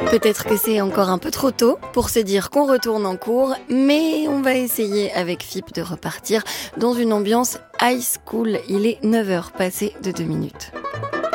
Peut-être que c'est encore un peu trop tôt pour se dire qu'on retourne en cours, mais on va essayer avec FIP de repartir dans une ambiance high school. Il est 9h passé de 2 minutes.